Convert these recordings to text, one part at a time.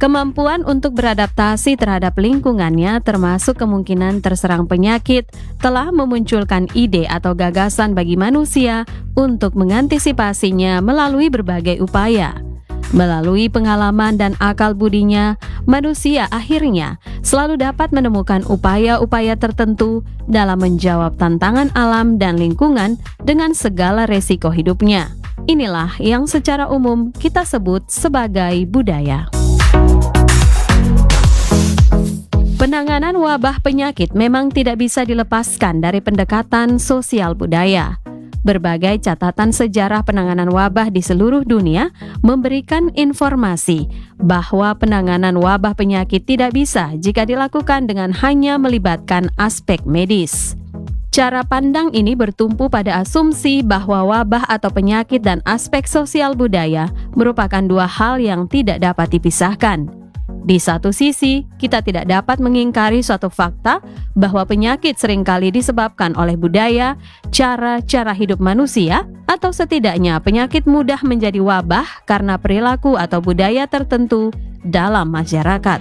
Kemampuan untuk beradaptasi terhadap lingkungannya termasuk kemungkinan terserang penyakit telah memunculkan ide atau gagasan bagi manusia untuk mengantisipasinya melalui berbagai upaya. Melalui pengalaman dan akal budinya, manusia akhirnya selalu dapat menemukan upaya-upaya tertentu dalam menjawab tantangan alam dan lingkungan dengan segala resiko hidupnya. Inilah yang secara umum kita sebut sebagai budaya. Penanganan wabah penyakit memang tidak bisa dilepaskan dari pendekatan sosial budaya. Berbagai catatan sejarah penanganan wabah di seluruh dunia memberikan informasi bahwa penanganan wabah penyakit tidak bisa jika dilakukan dengan hanya melibatkan aspek medis. Cara pandang ini bertumpu pada asumsi bahwa wabah atau penyakit dan aspek sosial budaya merupakan dua hal yang tidak dapat dipisahkan. Di satu sisi, kita tidak dapat mengingkari suatu fakta bahwa penyakit seringkali disebabkan oleh budaya, cara-cara hidup manusia, atau setidaknya penyakit mudah menjadi wabah karena perilaku atau budaya tertentu dalam masyarakat.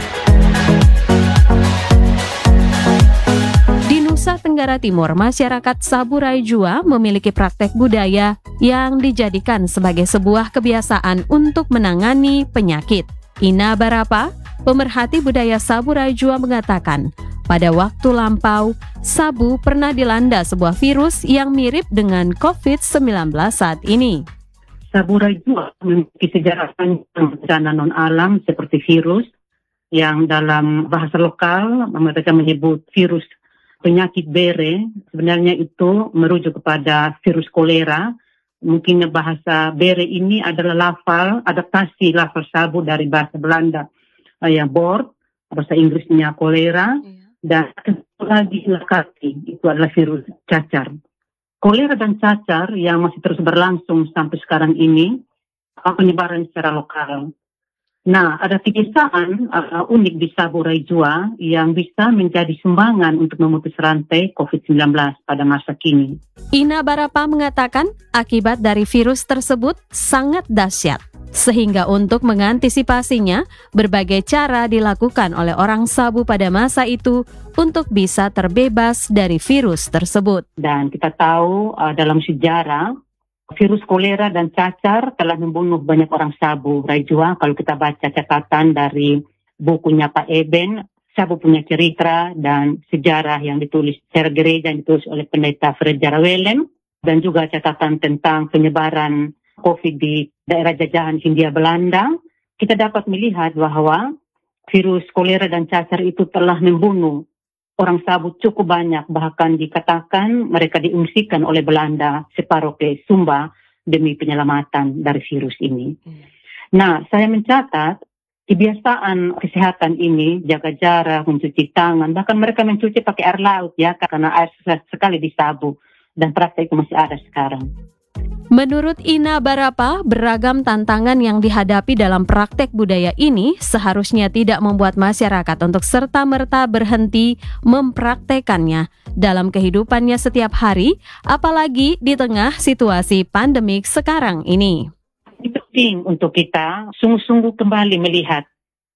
Di Nusa Tenggara Timur, masyarakat Saburai Jua memiliki praktek budaya yang dijadikan sebagai sebuah kebiasaan untuk menangani penyakit. Ina Barapa, pemerhati budaya Saburai Jua mengatakan, pada waktu lampau, Sabu pernah dilanda sebuah virus yang mirip dengan COVID-19 saat ini. Saburai Jua memiliki sejarah panjang bencana non-alam seperti virus, yang dalam bahasa lokal mereka menyebut virus penyakit bere. Sebenarnya itu merujuk kepada virus kolera. Mungkin bahasa bere ini adalah adaptasi lafal Sabu dari bahasa Belanda yang bord, bahasa Inggrisnya kolera, dan lagi lakati, itu adalah virus cacar. Kolera dan cacar yang masih terus berlangsung sampai sekarang ini, penyebaran secara lokal. Nah, ada kebiasaan unik di Saburai Jua yang bisa menjadi sumbangan untuk memutus rantai COVID-19 pada masa kini. Ina Barapa mengatakan akibat dari virus tersebut sangat dahsyat, sehingga untuk mengantisipasinya, berbagai cara dilakukan oleh orang Sabu pada masa itu untuk bisa terbebas dari virus tersebut. Dan kita tahu dalam sejarah, virus kolera dan cacar telah membunuh banyak orang Sabu Raijua. Kalau kita baca catatan dari bukunya Pak Eben, Sabu punya cerita dan sejarah yang ditulis secara gereja yang ditulis oleh pendeta Fred Jarawelen, dan juga catatan tentang penyebaran COVID di daerah jajahan Hindia Belanda. Kita dapat melihat bahwa virus kolera dan cacar itu telah membunuh orang Sabu cukup banyak, bahkan dikatakan mereka diungsikan oleh Belanda separuh ke Sumba demi penyelamatan dari virus ini. Nah, saya mencatat kebiasaan kesehatan ini, jaga jarak, mencuci tangan, bahkan mereka mencuci pakai air laut ya, karena air susah sekali di Sabu, dan praktek itu masih ada sekarang. Menurut Ina Barapa, beragam tantangan yang dihadapi dalam praktek budaya ini seharusnya tidak membuat masyarakat untuk serta-merta berhenti mempraktekannya dalam kehidupannya setiap hari, apalagi di tengah situasi pandemik sekarang ini. Itu penting untuk kita sungguh-sungguh kembali melihat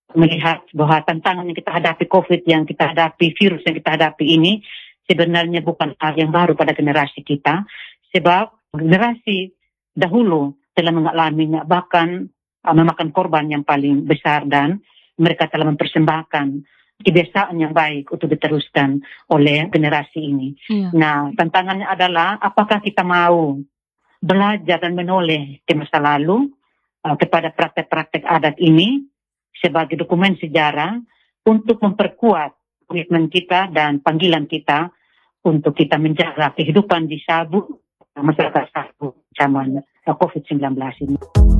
bahwa tantangan yang kita hadapi COVID, yang kita hadapi, virus yang kita hadapi ini sebenarnya bukan hal yang baru pada generasi kita, sebab generasi dahulu telah mengalaminya, bahkan memakan korban yang paling besar, dan mereka telah mempersembahkan kebiasaan yang baik untuk diteruskan oleh generasi ini. Nah, tantangannya adalah apakah kita mau belajar dan menoleh ke masa lalu kepada praktek-praktek adat ini sebagai dokumen sejarah untuk memperkuat komitmen kita dan panggilan kita untuk kita menjaga kehidupan di Sabu, masyarakat Sabu zaman COVID-19 ini.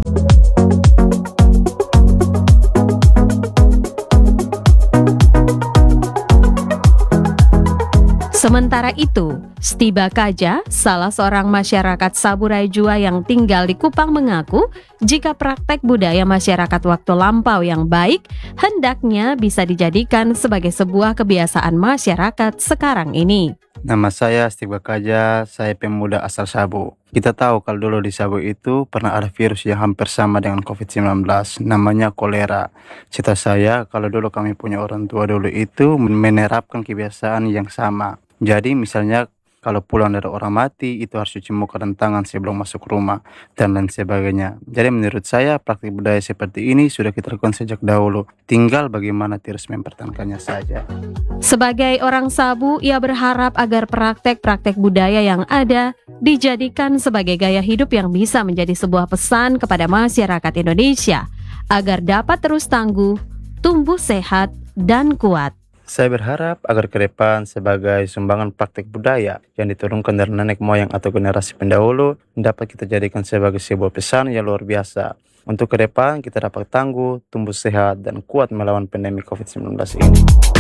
Sementara itu, Stiba Kaja, salah seorang masyarakat Saburai Jua yang tinggal di Kupang mengaku jika praktek budaya masyarakat waktu lampau yang baik hendaknya bisa dijadikan sebagai sebuah kebiasaan masyarakat sekarang ini. Nama saya Stiba Kaja, saya pemuda asal Sabu. Kita tahu kalau dulu di Sabu itu pernah ada virus yang hampir sama dengan COVID-19, namanya kolera. Setahu saya, kalau dulu kami punya orang tua dulu itu menerapkan kebiasaan yang sama. Jadi misalnya kalau pulang dari orang mati, itu harus cuci muka dan tangan sebelum masuk rumah, dan lain sebagainya. Jadi menurut saya, praktik budaya seperti ini sudah kita lakukan sejak dahulu. Tinggal bagaimana terus mempertahankannya saja. Sebagai orang Sabu, ia berharap agar praktek-praktek budaya yang ada dijadikan sebagai gaya hidup yang bisa menjadi sebuah pesan kepada masyarakat Indonesia agar dapat terus tangguh, tumbuh sehat, dan kuat. Saya berharap agar ke depan sebagai sumbangan praktik budaya yang diturunkan dari nenek moyang atau generasi pendahulu dapat kita jadikan sebagai sebuah pesan yang luar biasa. Untuk ke depan kita dapat tangguh, tumbuh sehat, dan kuat melawan pandemi COVID-19 ini.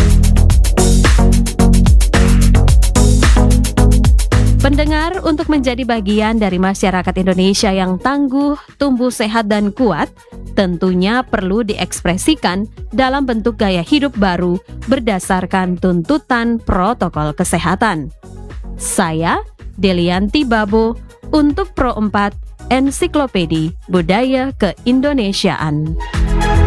Pendengar, untuk menjadi bagian dari masyarakat Indonesia yang tangguh, tumbuh sehat, dan kuat, tentunya perlu diekspresikan dalam bentuk gaya hidup baru berdasarkan tuntutan protokol kesehatan. Saya, Delianti Babo, untuk Pro 4 Ensiklopedi Budaya Keindonesiaan.